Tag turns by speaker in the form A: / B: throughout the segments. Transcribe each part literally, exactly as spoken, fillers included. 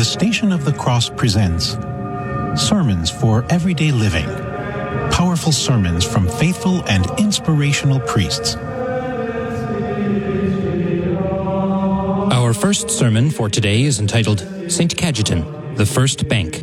A: Station of the Cross presents Sermons for Everyday Living. Powerful sermons from faithful and inspirational priests.
B: Our first sermon for today is entitled Saint Cajetan, the First Bank.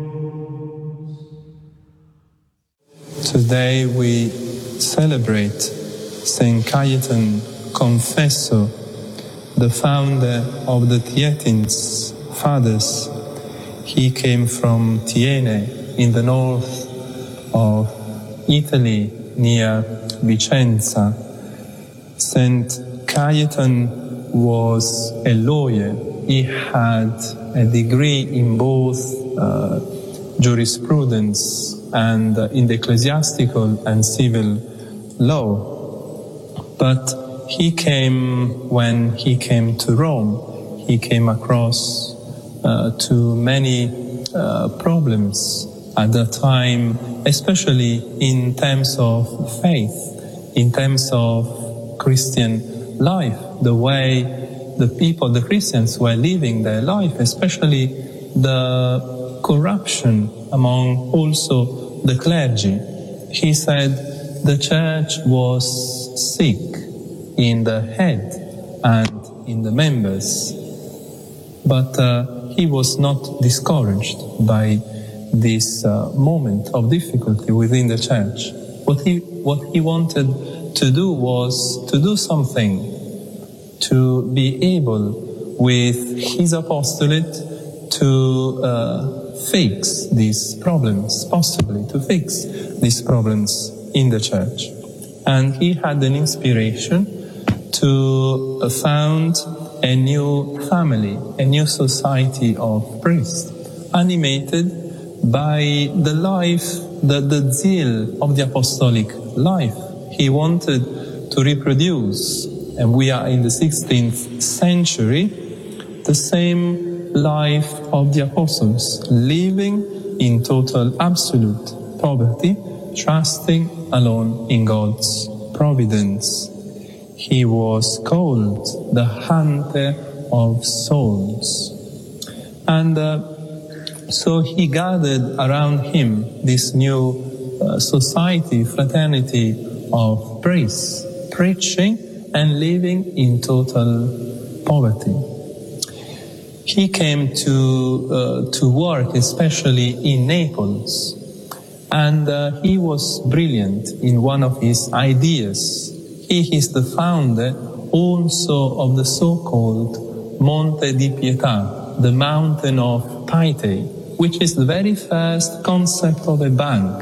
C: Today we celebrate Saint Cajetan Confessor, the founder of the Theatines Fathers. He came from Thiene in the north of Italy near Vicenza. Saint Cajetan was a lawyer. He had a degree in both uh, jurisprudence and uh, in the ecclesiastical and civil law. But he came, when he came to Rome, he came across uh, to many uh, problems at that time, especially in terms of faith, in terms of Christian life, the way the people, the Christians were living their life, especially the corruption among also the clergy. He said the church was sick in the head and in the members, but uh, he was not discouraged by this uh, moment of difficulty within the church. What he, what he wanted to do was to do something, to be able with his apostolate to uh, fix these problems, possibly to fix these problems in the church. And he had an inspiration to uh, found a new family, a new society of priests, animated by the life, the, the zeal of the apostolic life. He wanted to reproduce, and we are in the sixteenth century, the same life of the apostles, living in total absolute poverty, trusting alone in God's providence. He was called the hunter of souls. And uh, so he gathered around him this new uh, society, fraternity of priests, preaching and living in total poverty. He came to uh, to work especially in Naples, and uh, he was brilliant in one of his ideas. He is the founder also of the so-called Monte di Pietà, the mountain of piety, which is the very first concept of a bank.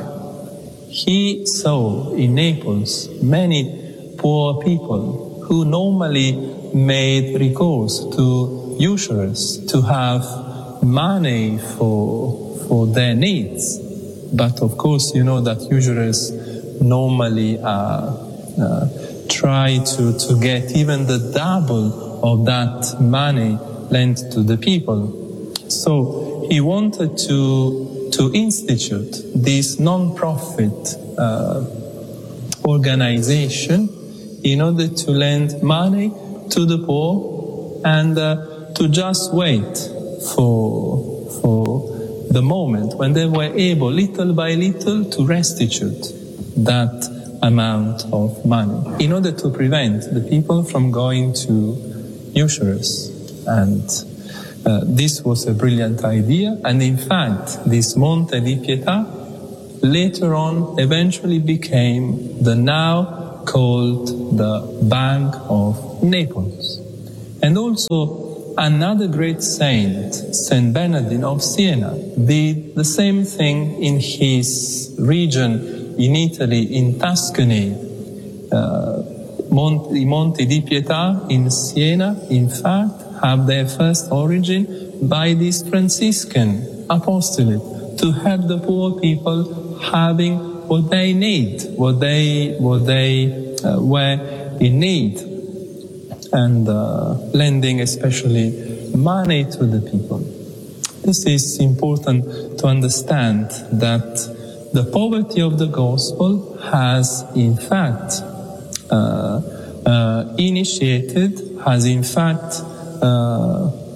C: He saw in Naples many poor people who normally made recourse to usurers to have money for, for their needs. But of course, you know that usurers normally are uh, try to, to get even the double of that money lent to the people. So he wanted to, to institute this non-profit uh, organization in order to lend money to the poor and uh, to just wait for, for the moment when they were able, little by little, to restitute that amount of money in order to prevent the people from going to usurers. And uh, this was a brilliant idea. And in fact, this Monte di Pietà later on eventually became the now called the Bank of Naples. And also another great saint, Saint Bernardine of Siena, did the same thing in his region in Italy, in Tuscany. uh, Monte, Monte di Pietà in Siena, in fact, have their first origin by this Franciscan apostolate to help the poor people having what they need, what they what they uh, were in need, and uh, lending especially money to the people. This is important to understand that the poverty of the gospel has, in fact, uh, uh, initiated, has in fact uh,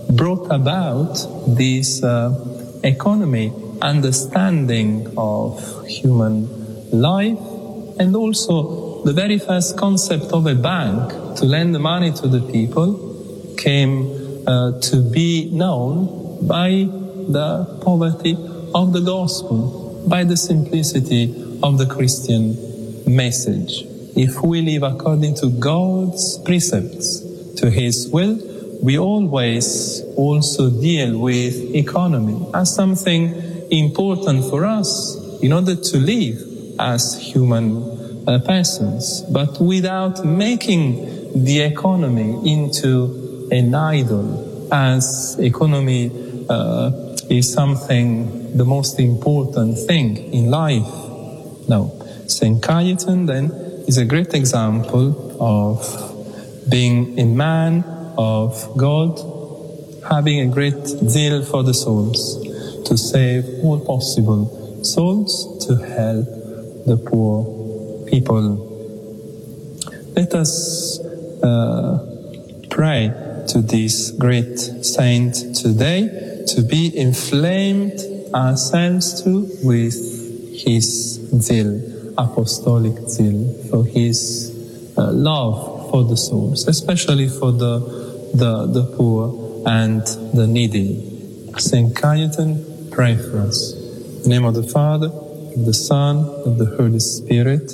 C: brought about this uh, economy, understanding of human life, and also the very first concept of a bank to lend money to the people came uh, to be known by the poverty of the gospel, by the simplicity of the Christian message. If we live according to God's precepts, to His will, we always also deal with economy as something important for us in order to live as human uh, persons, but without making the economy into an idol, as economy uh, is something, the most important thing in life. No, Saint Cajetan then is a great example of being a man of God, having a great zeal for the souls, to save all possible souls, to help the poor people. Let us uh, pray to this great saint today, to be inflamed ourselves too with his zeal, apostolic zeal, for his uh, love for the souls, especially for the the, the poor and the needy. Saint Cajetan, pray for us. In the name of the Father, of the Son, of the Holy Spirit.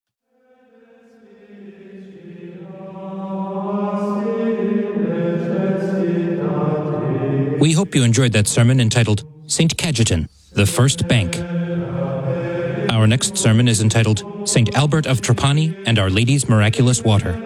B: We hope you enjoyed that sermon entitled Saint Cajetan, the First Bank. Our next sermon is entitled Saint Albert of Trapani and Our Lady's Miraculous Water.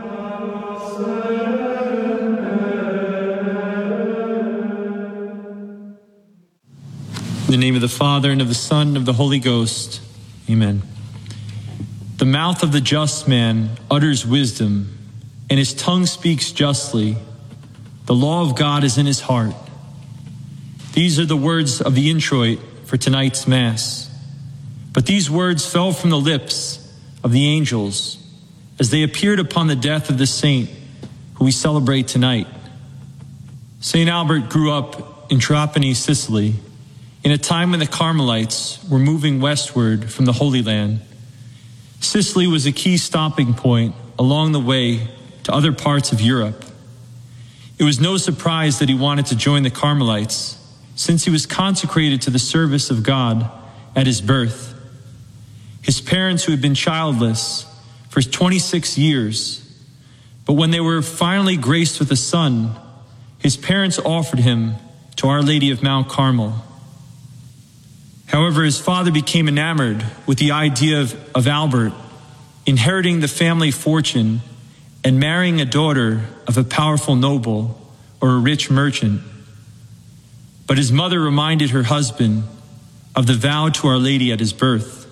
D: In the name of the Father, and of the Son, and of the Holy Ghost. Amen. The mouth of the just man utters wisdom, and his tongue speaks justly. The law of God is in his heart. These are the words of the introit for tonight's Mass. But these words fell from the lips of the angels as they appeared upon the death of the saint who we celebrate tonight. Saint Albert grew up in Trapani, Sicily, in a time when the Carmelites were moving westward from the Holy Land. Sicily was a key stopping point along the way to other parts of Europe. It was no surprise that he wanted to join the Carmelites, since he was consecrated to the service of God at his birth. His parents, who had been childless for twenty-six years, but when they were finally graced with a son, his parents offered him to Our Lady of Mount Carmel. However, his father became enamored with the idea of, of Albert inheriting the family fortune and marrying a daughter of a powerful noble or a rich merchant. But his mother reminded her husband of the vow to Our Lady at his birth.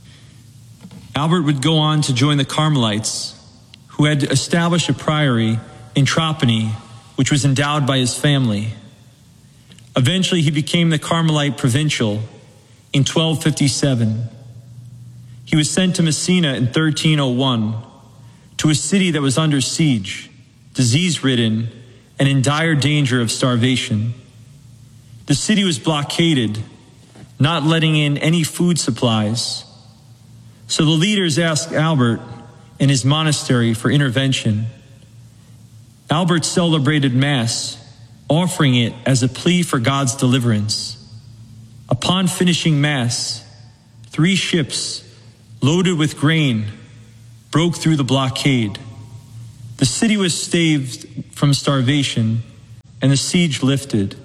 D: Albert would go on to join the Carmelites, who had established a priory in Trapani, which was endowed by his family. Eventually, he became the Carmelite provincial in twelve fifty-seven. He was sent to Messina in thirteen oh one, to a city that was under siege, disease-ridden, and in dire danger of starvation. The city was blockaded, not letting in any food supplies. So the leaders asked Albert and his monastery for intervention. Albert celebrated Mass, offering it as a plea for God's deliverance. Upon finishing Mass, three ships loaded with grain broke through the blockade. The city was saved from starvation, and the siege lifted.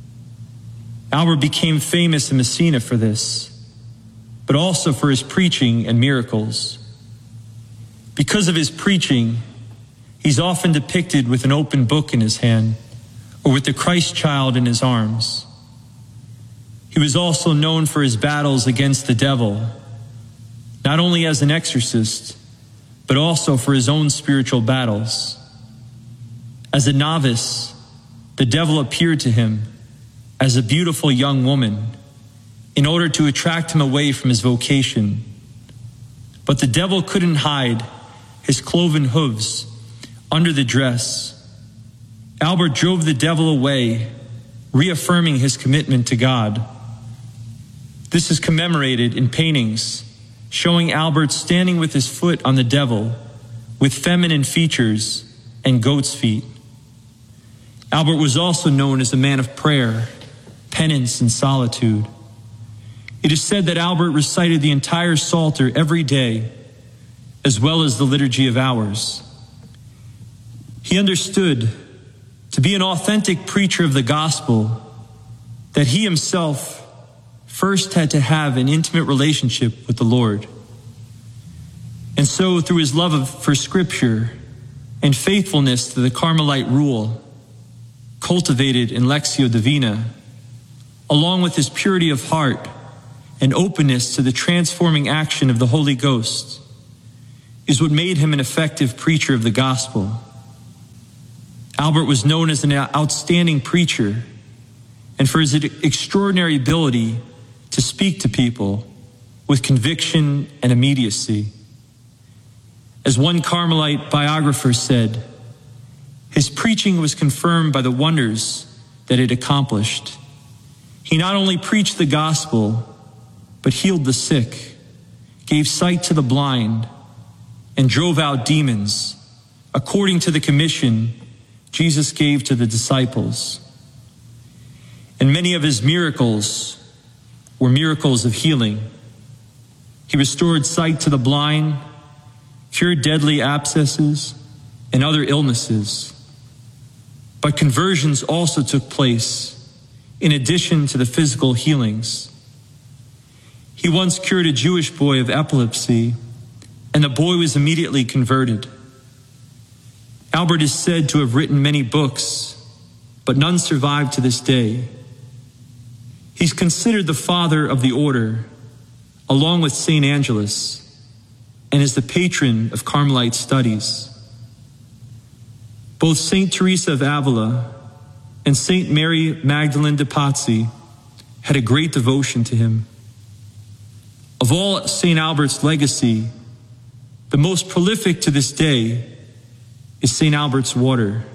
D: Albert became famous in Messina for this, but also for his preaching and miracles. Because of his preaching, he's often depicted with an open book in his hand or with the Christ child in his arms. He was also known for his battles against the devil, not only as an exorcist, but also for his own spiritual battles. As a novice, the devil appeared to him as a beautiful young woman in order to attract him away from his vocation. But the devil couldn't hide his cloven hooves under the dress. Albert drove the devil away reaffirming his commitment to God. This is commemorated in paintings showing Albert standing with his foot on the devil, with feminine features and goat's feet. Albert was also known as a man of prayer, penance, and solitude. It is said that Albert recited the entire Psalter every day, as well as the Liturgy of Hours. He understood, to be an authentic preacher of the gospel, that he himself first had to have an intimate relationship with the Lord. And so, through his love of, for Scripture and faithfulness to the Carmelite rule, cultivated in Lectio Divina, along with his purity of heart and openness to the transforming action of the Holy Ghost, is what made him an effective preacher of the gospel. Albert was known as an outstanding preacher, and for his extraordinary ability to speak to people with conviction and immediacy. As one Carmelite biographer said, his preaching was confirmed by the wonders that it accomplished. He not only preached the gospel, but healed the sick, gave sight to the blind, and drove out demons, according to the commission Jesus gave to the disciples. And many of his miracles were miracles of healing. He restored sight to the blind, cured deadly abscesses and other illnesses. But conversions also took place in addition to the physical healings. He once cured a Jewish boy of epilepsy, and the boy was immediately converted. Albert is said to have written many books, but none survive to this day. He's considered the father of the order, along with Saint Angelus, and is the patron of Carmelite studies. Both Saint Teresa of Avila and Saint Mary Magdalene de Pazzi had a great devotion to him. Of all Saint Albert's legacy, the most prolific to this day is Saint Albert's water.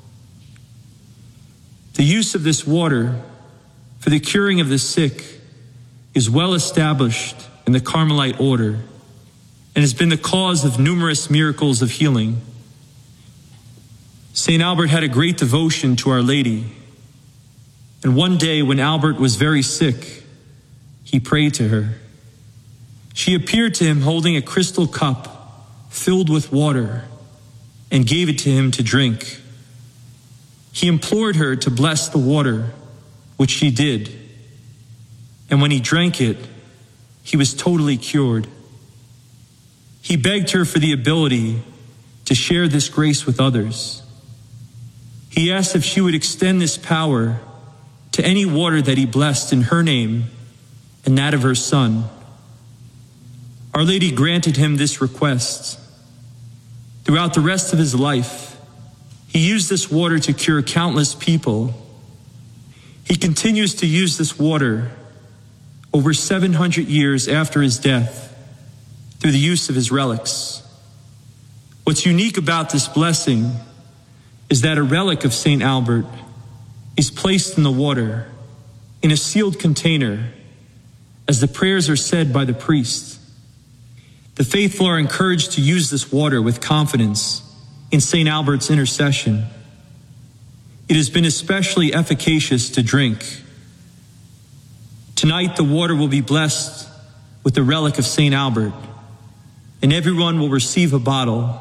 D: The use of this water for the curing of the sick is well established in the Carmelite order and has been the cause of numerous miracles of healing. Saint Albert had a great devotion to Our Lady, and one day when Albert was very sick, he prayed to her. She appeared to him holding a crystal cup filled with water and gave it to him to drink. He implored her to bless the water, which she did. And when he drank it, he was totally cured. He begged her for the ability to share this grace with others. He asked if she would extend this power to any water that he blessed in her name and that of her son. Our Lady granted him this request. Throughout the rest of his life, he used this water to cure countless people. He continues to use this water over seven hundred years after his death through the use of his relics. What's unique about this blessing is that a relic of Saint Albert is placed in the water in a sealed container as the prayers are said by the priest. The faithful are encouraged to use this water with confidence in Saint Albert's intercession. It has been especially efficacious to drink. Tonight, the water will be blessed with the relic of Saint Albert, and everyone will receive a bottle.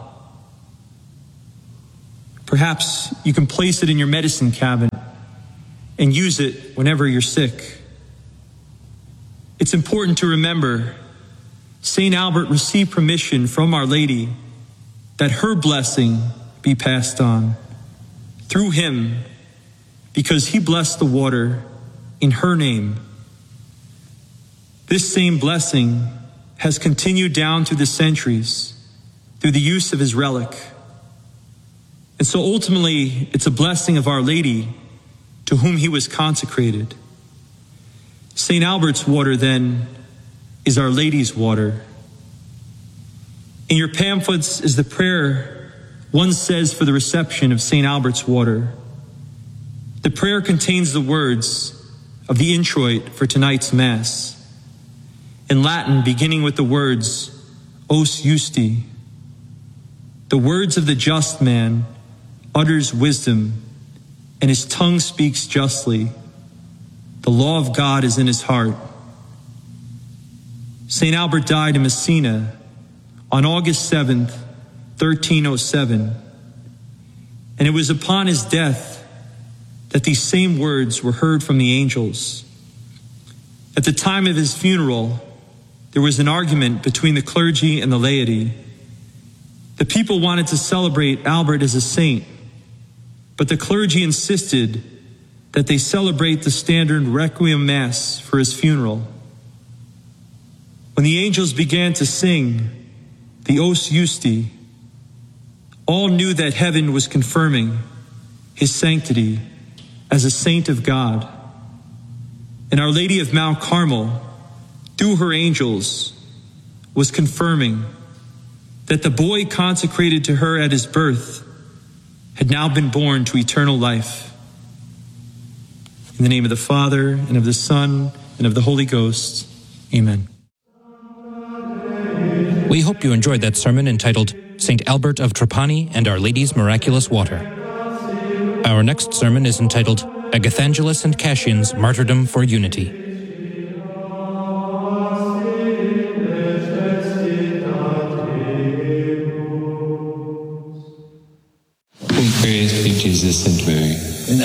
D: Perhaps you can place it in your medicine cabinet and use it whenever you're sick. It's important to remember Saint Albert received permission from Our Lady that her blessing be passed on through him because he blessed the water in her name. This same blessing has continued down through the centuries through the use of his relic. And so ultimately, it's a blessing of Our Lady to whom he was consecrated. Saint Albert's water, then, is Our Lady's water. In your pamphlets is the prayer one says for the reception of Saint Albert's water. The prayer contains the words of the introit for tonight's Mass, in Latin beginning with the words, Os Justi. The words of the just man utters wisdom, and his tongue speaks justly. The law of God is in his heart. Saint Albert died in Messina on August seventh, thirteen oh seven, and it was upon his death that these same words were heard from the angels. At the time of his funeral, there was an argument between the clergy and the laity. The people wanted to celebrate Albert as a saint, but the clergy insisted that they celebrate the standard Requiem Mass for his funeral. When the angels began to sing the Os Justi, all knew that heaven was confirming his sanctity as a saint of God. And Our Lady of Mount Carmel, through her angels, was confirming that the boy consecrated to her at his birth had now been born to eternal life. In the name of the Father, and of the Son, and of the Holy Ghost. Amen.
B: We hope you enjoyed that sermon entitled Saint Albert of Trapani and Our Lady's Miraculous Water. Our next sermon is entitled Agathangelos and Cassian's Martyrdom for Unity.
E: Praise be Jesus and Mary.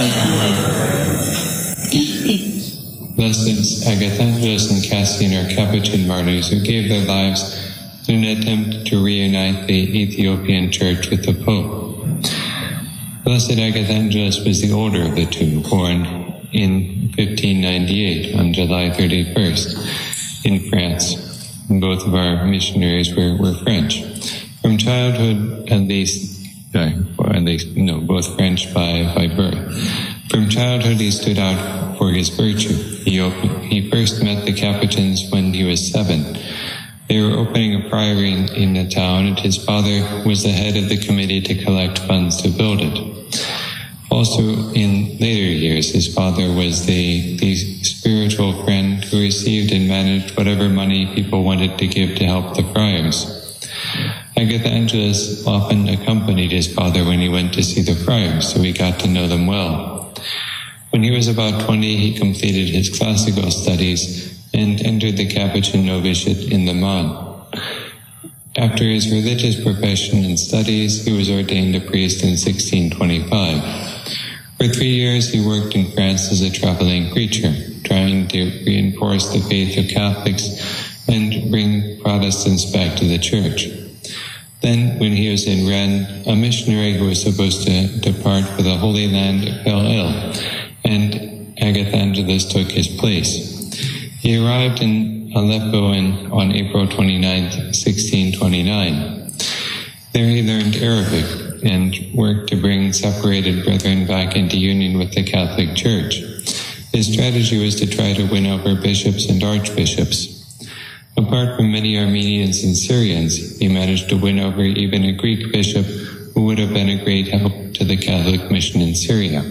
E: Blessed Agathangelos and Cassian are Capuchin martyrs who gave their lives in an attempt to reunite the Ethiopian Church with the Pope. Blessed Agathangelos was the older of the two, born in fifteen ninety-eight on July thirty-first in France. Both of our missionaries were, were French. From childhood, at least, sorry, or at least, no, both French by, by birth. From childhood, he stood out for his virtue. He, opened, he first met the Capuchins when he was seven. They were opening a priory in, in the town, and his father was the head of the committee to collect funds to build it. Also, in later years, his father was the, the spiritual friend who received and managed whatever money people wanted to give to help the friars. Agathangelos often accompanied his father when he went to see the friars, so he got to know them well. When he was about twenty, he completed his classical studies and entered the Capuchin novitiate in Le Mans. After his religious profession and studies, he was ordained a priest in sixteen twenty-five. For three years, he worked in France as a traveling preacher, trying to reinforce the faith of Catholics and bring Protestants back to the church. Then, when he was in Rennes, a missionary who was supposed to depart for the Holy Land fell ill, and Agathangelos took his place. He arrived in Aleppo in, on April twenty-ninth, sixteen twenty-nine. There he learned Arabic and worked to bring separated brethren back into union with the Catholic Church. His strategy was to try to win over bishops and archbishops. Apart from many Armenians and Syrians, he managed to win over even a Greek bishop who would have been a great help to the Catholic mission in Syria.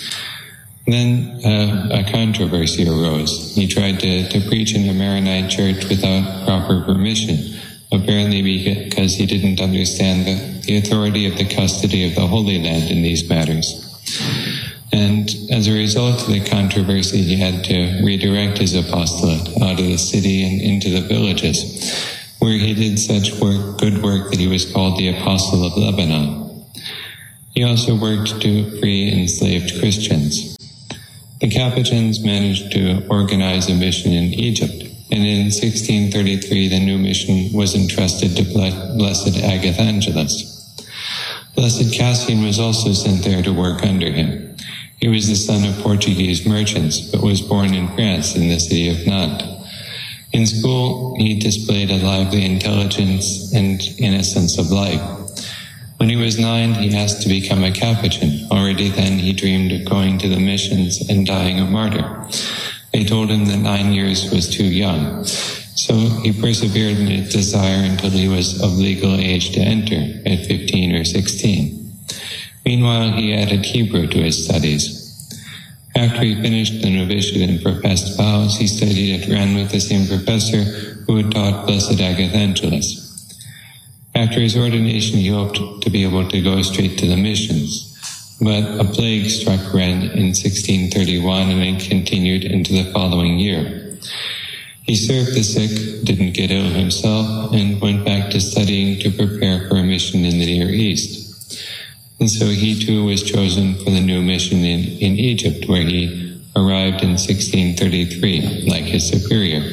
E: Then uh, a controversy arose. He tried to, to preach in a Maronite church without proper permission, apparently because he didn't understand the, the authority of the custody of the Holy Land in these matters. And as a result of the controversy, he had to redirect his apostolate out of the city and into the villages, where he did such work, good work that he was called the Apostle of Lebanon. He also worked to free enslaved Christians. The Capuchins managed to organize a mission in Egypt, and in sixteen thirty-three the new mission was entrusted to Blessed Agathangelos. Blessed Cassian was also sent there to work under him. He was the son of Portuguese merchants, but was born in France in the city of Nantes. In school, he displayed a lively intelligence and innocence of life. When he was nine, he asked to become a Capuchin. Already then, he dreamed of going to the missions and dying a martyr. They told him that nine years was too young, so he persevered in his desire until he was of legal age to enter at fifteen or sixteen. Meanwhile, he added Hebrew to his studies. After he finished the novitiate and professed vows, he studied at Rennes with the same professor who had taught Blessed Agathangelos. After his ordination, he hoped to be able to go straight to the missions, but a plague struck Rennes in sixteen thirty-one and it continued into the following year. He served the sick, didn't get ill himself, and went back to studying to prepare for a mission in the Near East. And so he too was chosen for the new mission in, in Egypt, where he arrived in sixteen thirty-three, like his superior.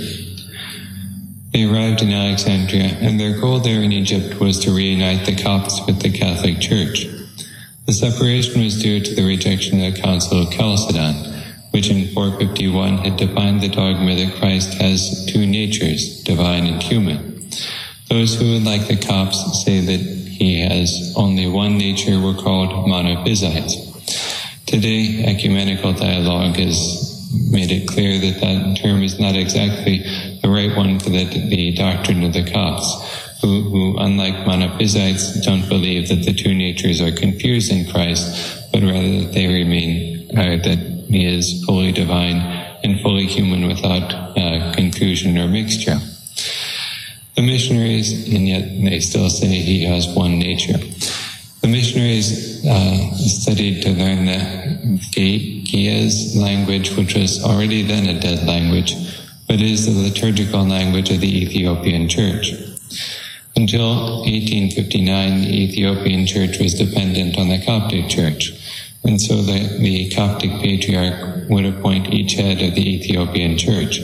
E: They arrived in Alexandria, and their goal there in Egypt was to reunite the Copts with the Catholic Church. The separation was due to the rejection of the Council of Chalcedon, which in four fifty-one had defined the dogma that Christ has two natures, divine and human. Those who would like the Copts say that he has only one nature were called monophysites. Today, ecumenical dialogue has made it clear that that term is not exactly the right one for the, the doctrine of the Copts, who, who, unlike monophysites, don't believe that the two natures are confused in Christ, but rather that they remain, uh, that he is fully divine and fully human without uh, confusion or mixture. The missionaries, and yet they still say he has one nature. The missionaries uh, studied to learn the Ge'ez language, which was already then a dead language, but is the liturgical language of the Ethiopian Church. Until eighteen fifty-nine, the Ethiopian Church was dependent on the Coptic Church, and so the, the Coptic Patriarch would appoint each head of the Ethiopian Church.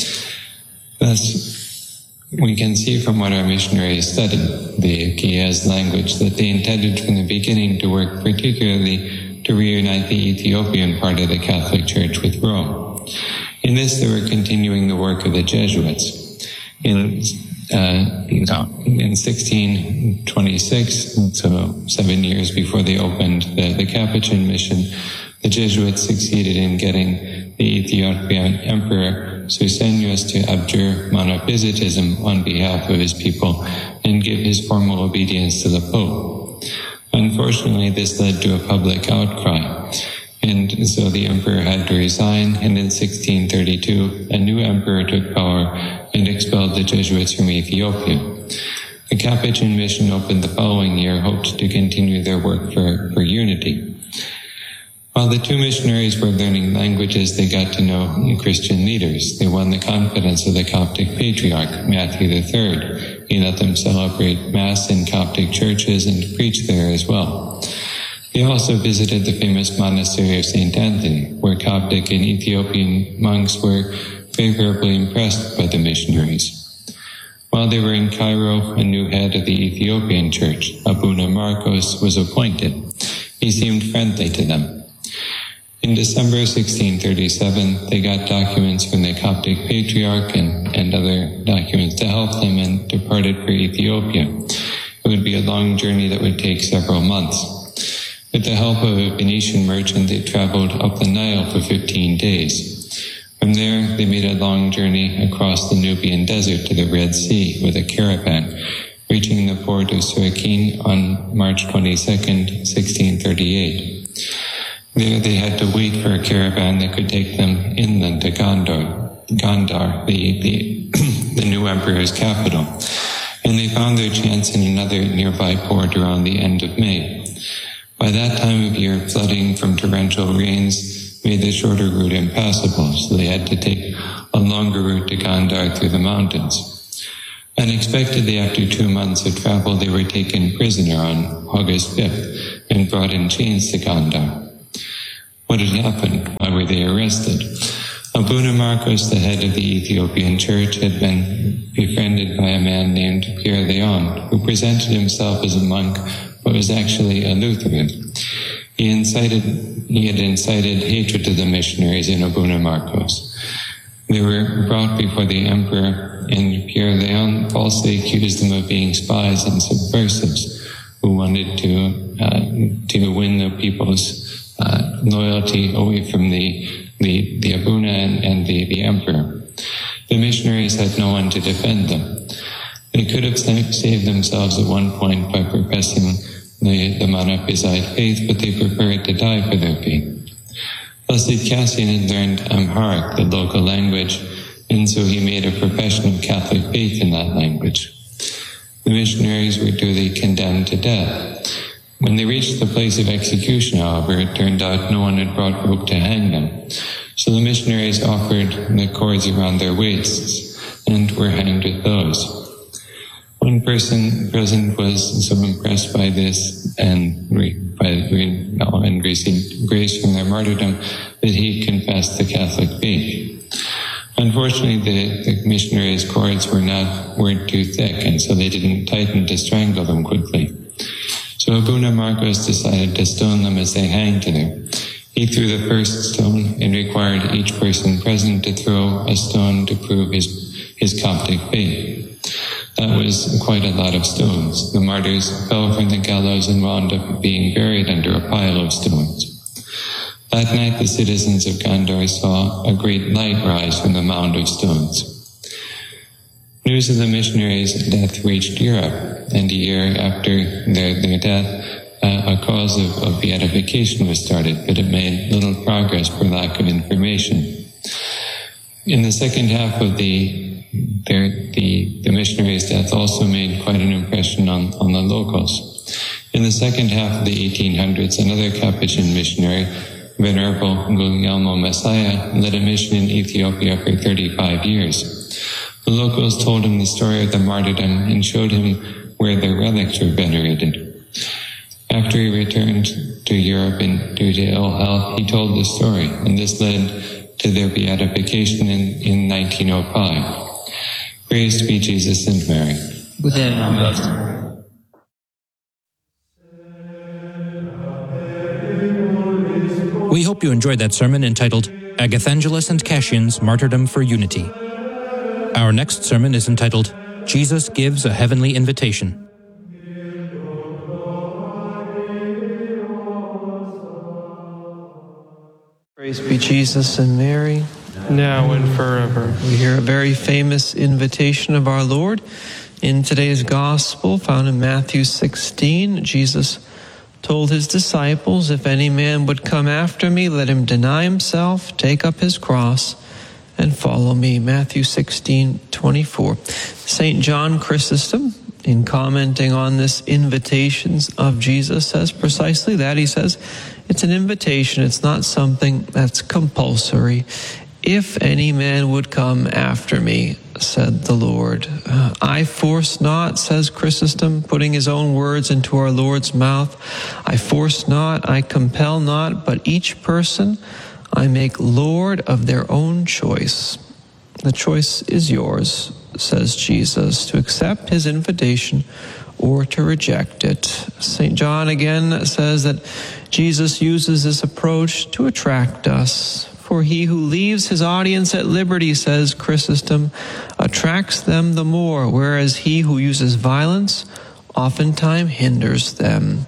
E: Thus, we can see from what our missionaries studied, the Ge'ez language, that they intended from the beginning to work particularly to reunite the Ethiopian part of the Catholic Church with Rome. In this, they were continuing the work of the Jesuits. In, uh, in sixteen twenty-six, so seven years before they opened the, the Capuchin mission, the Jesuits succeeded in getting the Ethiopian Emperor Susenyos to abjure monophysitism on behalf of his people and give his formal obedience to the Pope. Unfortunately, this led to a public outcry, and so the emperor had to resign, and in sixteen thirty-two, a new emperor took power and expelled the Jesuits from Ethiopia. The Capuchin mission opened the following year, hoped to continue their work for, for unity. While the two missionaries were learning languages, they got to know Christian leaders. They won the confidence of the Coptic Patriarch, Matthew the Third. He let them celebrate Mass in Coptic churches and preach there as well. They also visited the famous monastery of Saint Anthony, where Coptic and Ethiopian monks were favorably impressed by the missionaries. While they were in Cairo, a new head of the Ethiopian church, Abuna Marcos, was appointed. He seemed friendly to them. In December sixteen thirty-seven, they got documents from the Coptic Patriarch and, and other documents to help them and departed for Ethiopia. It would be a long journey that would take several months. With the help of a Venetian merchant, they traveled up the Nile for fifteen days. From there, they made a long journey across the Nubian desert to the Red Sea with a caravan, reaching the port of Suakin on March twenty-second, sixteen thirty-eight. There they had to wait for a caravan that could take them inland to Gondar, Gondar, the, the, the new emperor's capital. And they found their chance in another nearby port around the end of May. By that time of year, flooding from torrential rains made the shorter route impassable, so they had to take a longer route to Gondar through the mountains. Unexpectedly, after two months of travel, they were taken prisoner on August fifth and brought in chains to Gondar. What had happened? Why were they arrested? Abuna Marcos, the head of the Ethiopian church, had been befriended by a man named Pierre Leon, who presented himself as a monk, but was actually a Lutheran. He incited, he had incited hatred to the missionaries in Abuna Marcos. They were brought before the emperor, and Pierre Leon falsely accused them of being spies and subversives who wanted to uh, to win the people's Uh, loyalty away from the the, the Abuna and, and the, the emperor. The missionaries had no one to defend them. They could have saved themselves at one point by professing the, the Monophysite faith, but they preferred to die for their faith. Blessed Cassian had learned Amharic, the local language, and so he made a profession of Catholic faith in that language. The missionaries were duly condemned to death. When they reached the place of execution, however, it turned out no one had brought rope to hang them. So the missionaries offered the cords around their waists and were hanged with those. One person present was so impressed by this and re, by, and received grace from their martyrdom that he confessed the Catholic faith. Unfortunately, the, the missionaries' cords were not weren't too thick, and so they didn't tighten to strangle them quickly. So Abuna Marcos decided to stone them as they hanged them. He threw the first stone and required each person present to throw a stone to prove his his Coptic faith. That was quite a lot of stones. The martyrs fell from the gallows and wound up being buried under a pile of stones. That night the citizens of Gondar saw a great light rise from the mound of stones. News of the missionaries' death reached Europe, and a year after their, their death, uh, a cause of, of beatification was started, but it made little progress for lack of information. In the second half of the their, the, the missionaries' death also made quite an impression on, on the locals. In the second half of the eighteen hundreds, another Capuchin missionary, Venerable Guglielmo Messiah, led a mission in Ethiopia for thirty-five years. The locals told him the story of the martyrdom and showed him where their relics were venerated. After he returned to Europe and due to ill health, he told the story, and this led to their beatification in, in nineteen oh five. Praise be Jesus and Mary.
B: We hope you enjoyed that sermon entitled Agathangelos and Cassian's Martyrdom for Unity. Our next sermon is entitled Jesus Gives a Heavenly Invitation.
F: Praise be Jesus and Mary, now and forever. We hear a very famous invitation of our Lord in today's Gospel, found in Matthew sixteen. Jesus told his disciples, if any man would come after me, let him deny himself, take up his cross, and follow me. Matthew sixteen twenty-four. Saint John Chrysostom, in commenting on this invitation of Jesus, says precisely that. He says, it's an invitation. It's not something that's compulsory. If any man would come after me, said the Lord. Uh, I force not, says Chrysostom, putting his own words into our Lord's mouth. I force not, I compel not, but each person I make Lord of their own choice. The choice is yours, says Jesus, to accept his invitation or to reject it. Saint John again says that Jesus uses this approach to attract us. For he who leaves his audience at liberty, says Chrysostom, attracts them the more, whereas he who uses violence oftentimes hinders them.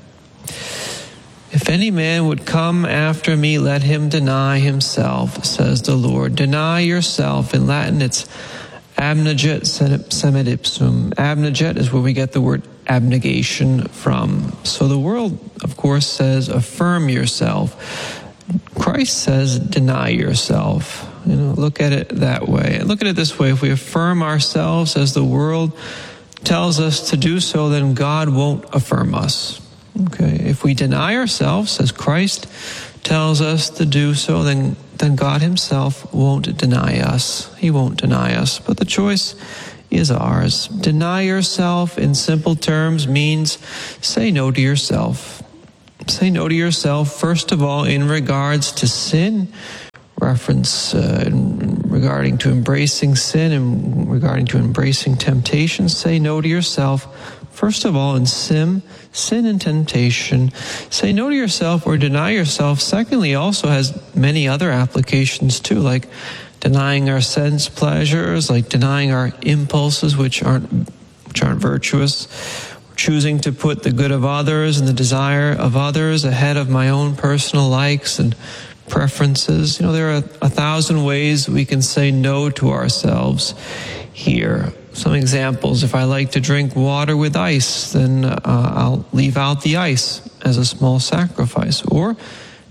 F: If any man would come after me, let him deny himself, says the Lord. Deny yourself. In Latin, it's abnegat semet ipsum. Abnegat is where we get the word abnegation from. So the world, of course, says affirm yourself. Christ says deny yourself. You know, look at it that way. Look at it this way. If we affirm ourselves as the world tells us to do so, then God won't affirm us. Okay. If we deny ourselves as Christ tells us to do so, then, then God himself won't deny us. He won't deny us. But the choice is ours. Deny yourself in simple terms means say no to yourself. Say no to yourself, first of all, in regards to sin, reference uh, in regarding to embracing sin and regarding to embracing temptation. Say no to yourself, first of all, in sin, sin and temptation. Say no to yourself or deny yourself. Secondly, also has many other applications too, like denying our sense pleasures, like denying our impulses, which aren't which aren't virtuous. Choosing to put the good of others and the desire of others ahead of my own personal likes and preferences. You know, there are a thousand ways we can say no to ourselves here. Some examples: if I like to drink water with ice, then uh, I'll leave out the ice as a small sacrifice. Or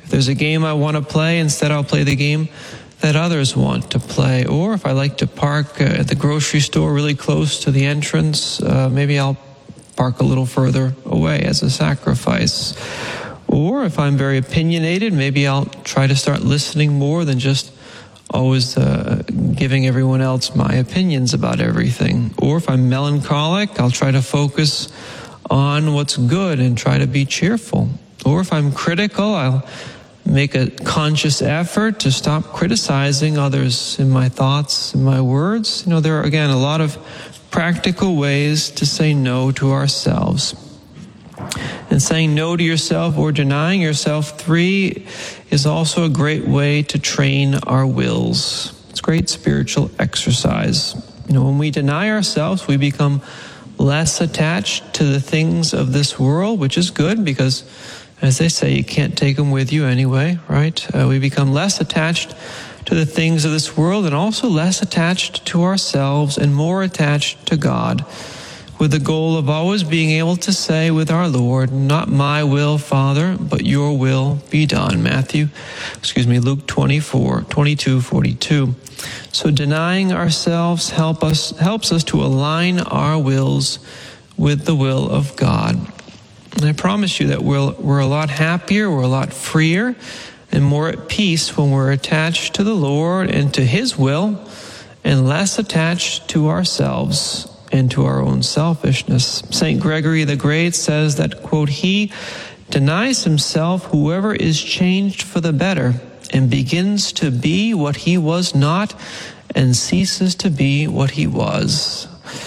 F: If there's a game I want to play, instead I'll play the game that others want to play. Or if I like to park uh, at the grocery store really close to the entrance, uh, maybe I'll park a little further away as a sacrifice. Or if I'm very opinionated, maybe I'll try to start listening more than just always uh, giving everyone else my opinions about everything. Or if I'm melancholic, I'll try to focus on what's good and try to be cheerful. Or if I'm critical, I'll make a conscious effort to stop criticizing others in my thoughts and my words. You know, there are, again, a lot of practical ways to say no to ourselves. And saying no to yourself or denying yourself, three, is also a great way to train our wills. It's great spiritual exercise. You know, when we deny ourselves, we become less attached to the things of this world, which is good because, as they say, you can't take them with you anyway, right? Uh, we become less attached to the things of this world and also less attached to ourselves and more attached to God, with the goal of always being able to say with our Lord, not my will, Father, but your will be done. Matthew, excuse me, Luke twenty-four, twenty-two, forty-two. So denying ourselves help us, helps us to align our wills with the will of God. And I promise you that we're, we're a lot happier, we're a lot freer, and more at peace when we're attached to the Lord and to His will, and less attached to ourselves and to our own selfishness. Saint Gregory the Great says that, quote, he denies himself whoever is changed for the better and begins to be what he was not and ceases to be what he was.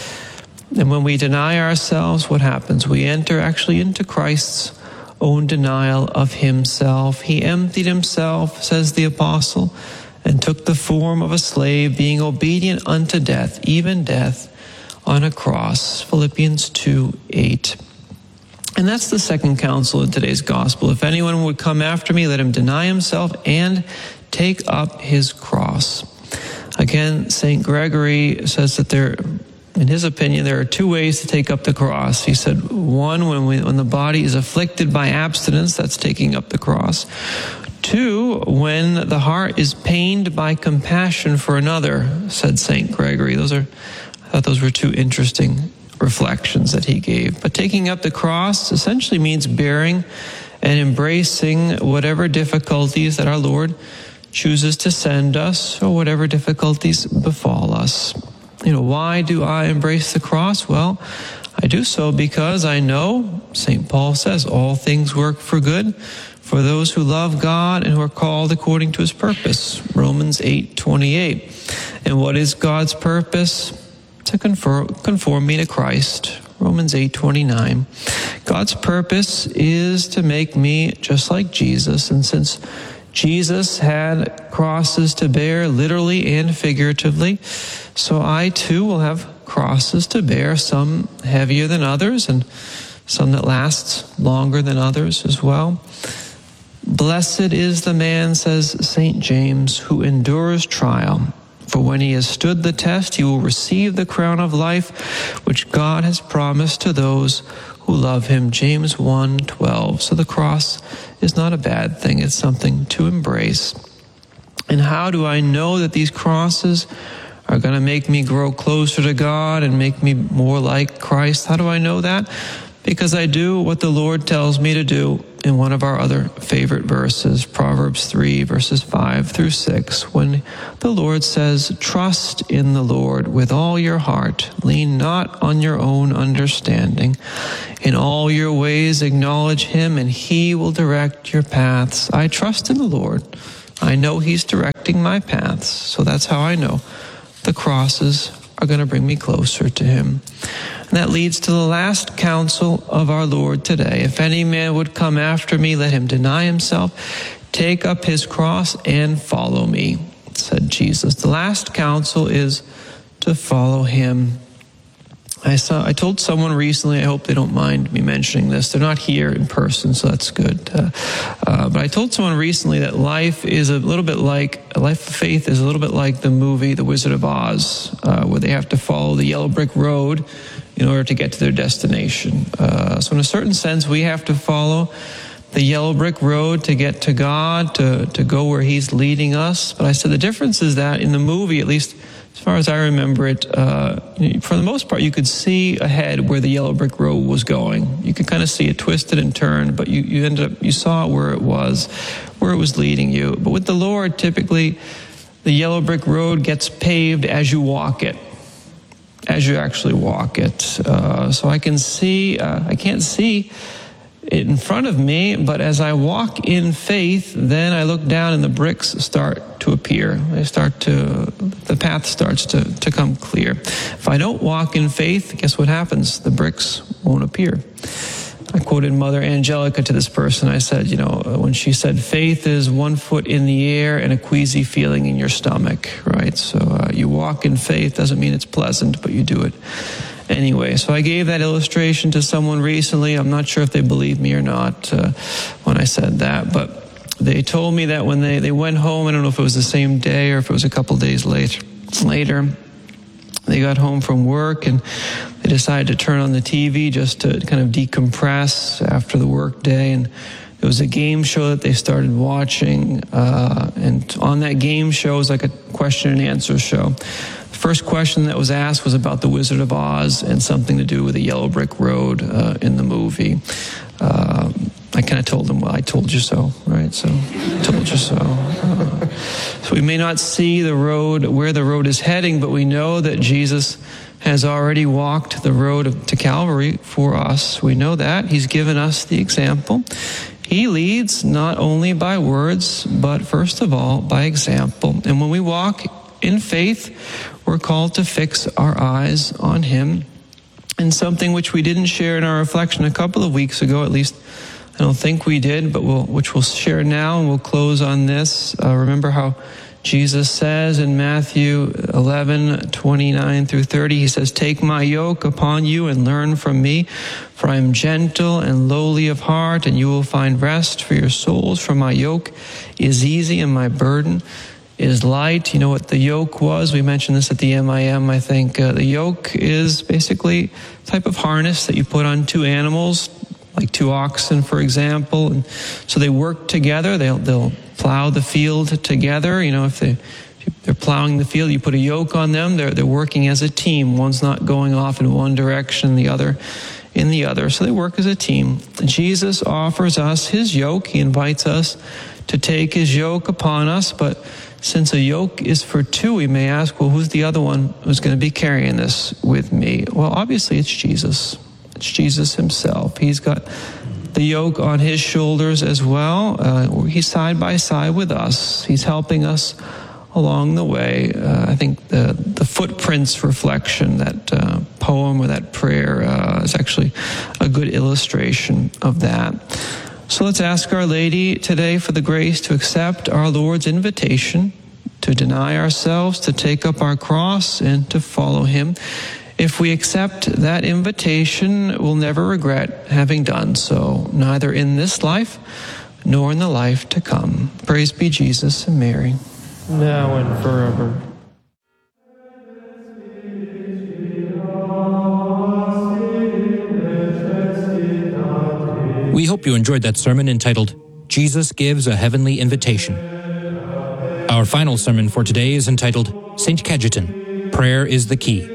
F: And when we deny ourselves, what happens? We enter actually into Christ's own denial of himself. He emptied himself, says the apostle, and took the form of a slave, being obedient unto death, even death on a cross. Philippians two, eight. And that's the second counsel in today's gospel. If anyone would come after me, let him deny himself and take up his cross. Again, Saint Gregory says that there, in his opinion, there are two ways to take up the cross. He said, one, when, we, when the body is afflicted by abstinence, that's taking up the cross. Two, when the heart is pained by compassion for another, said Saint Gregory. Those are, I thought those were two interesting reflections that he gave. But taking up the cross essentially means bearing and embracing whatever difficulties that our Lord chooses to send us, or whatever difficulties befall us. You know, why do I embrace the cross? Well, I do so because I know, Saint Paul says, all things work for good for those who love God and who are called according to his purpose. Romans eight twenty-eight. And what is God's purpose? To conform, conform me to Christ. Romans eight twenty-nine. God's purpose is to make me just like Jesus. And since Jesus had crosses to bear, literally and figuratively, so I too will have crosses to bear, some heavier than others and some that last longer than others as well. Blessed is the man, says Saint James, who endures trial. For when he has stood the test, he will receive the crown of life, which God has promised to those who love him. James one twelve. So the cross is not a bad thing. It's something to embrace. And how do I know that these crosses are going to make me grow closer to God and make me more like Christ? How do I know that? Because I do what the Lord tells me to do in one of our other favorite verses, Proverbs three, verses five through six, when the Lord says, trust in the Lord with all your heart. Lean not on your own understanding. In all your ways acknowledge him, and he will direct your paths. I trust in the Lord. I know he's directing my paths. So that's how I know the crosses are going to bring me closer to him. And that leads to the last counsel of our Lord today. If any man would come after me, let him deny himself, take up his cross, and follow me, said Jesus. The last counsel is to follow him. I saw. I told someone recently, I hope they don't mind me mentioning this. They're not here in person, so that's good. Uh, uh, but I told someone recently that life is a little bit like, a life of faith is a little bit like the movie The Wizard of Oz, uh, where they have to follow the yellow brick road in order to get to their destination. Uh, so in a certain sense, we have to follow the yellow brick road to get to God, to, to go where he's leading us. But I said the difference is that in the movie, at least as far as I remember it, uh, for the most part, you could see ahead where the yellow brick road was going. You could kind of see it twisted and turned, but you, you ended up, you saw where it was, where it was leading you. But with the Lord, typically, the yellow brick road gets paved as you walk it, as you actually walk it. Uh, so I can see, uh, I can't see it in front of me, but as I walk in faith, then I look down and the bricks start to appear. They start to, the path starts to, to come clear. If I don't walk in faith, guess what happens? The bricks won't appear. I quoted Mother Angelica to this person. I said, you know, when she said, faith is one foot in the air and a queasy feeling in your stomach, right? So uh, you walk in faith, doesn't mean it's pleasant, but you do it anyway. So I gave that illustration to someone recently. I'm not sure if they believed me or not uh, when I said that, but they told me that when they, they went home, I don't know if it was the same day or if it was a couple days later, later, they got home from work and they decided to turn on the T V just to kind of decompress after the work day. And it was a game show that they started watching. Uh, and on that game show, it was like a question and answer show. The first question that was asked was about the Wizard of Oz and something to do with the yellow brick road uh, in the movie. Uh, I kind of told them, well, I told you so, right? So, I told you so. Uh, so we may not see the road, where the road is heading, but we know that Jesus has already walked the road of, to Calvary for us. We know that. He's given us the example. He leads not only by words, but first of all, by example. And when we walk in faith, we're called to fix our eyes on him. And something which we didn't share in our reflection a couple of weeks ago, at least I don't think we did, but we'll, which we'll share now, and we'll close on this. Uh, remember how Jesus says in Matthew eleven, twenty-nine through thirty, he says, take my yoke upon you and learn from me, for I am gentle and lowly of heart, and you will find rest for your souls. For my yoke is easy and my burden is light. You know what the yoke was? We mentioned this at the M I M, I think. Uh, the yoke is basically a type of harness that you put on two animals, like two oxen, for example. And so they work together. They'll, they'll plow the field together. You know, if, they, if they're plowing the field, you put a yoke on them. They're, they're working as a team. One's not going off in one direction, the other in the other. So they work as a team. Jesus offers us his yoke. He invites us to take his yoke upon us. But since a yoke is for two, we may ask, well, who's the other one who's going to be carrying this with me? Well, obviously it's Jesus. It's Jesus himself. He's got the yoke on his shoulders as well. Uh, he's side by side with us. He's helping us along the way. Uh, I think the, the footprints reflection, that uh, poem or that prayer uh, is actually a good illustration of that. So let's ask Our Lady today for the grace to accept our Lord's invitation to deny ourselves, to take up our cross, and to follow him. If we accept that invitation, we'll never regret having done so, neither in this life nor in the life to come. Praise be Jesus and Mary, now and forever.
B: We hope you enjoyed that sermon entitled, Jesus Gives a Heavenly Invitation. Our final sermon for today is entitled, Saint Cajetan, Prayer is the Key.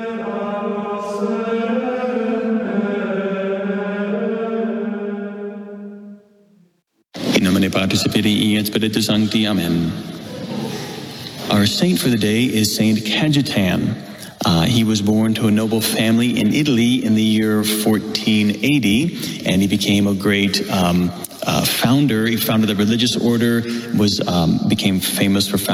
G: In nomine Patris et Filii et Spiritus Sancti. Amen. Our saint for the day is Saint Cajetan. Uh, he was born to a noble family in Italy in the year fourteen eighty, and he became a great um, uh, founder. He founded a religious order, was um, became famous for